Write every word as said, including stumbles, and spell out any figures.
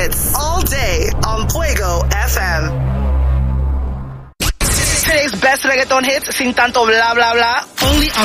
hits all day on Fuego F M. Today's best reggaeton hits, sin tanto blah, blah, blah, only on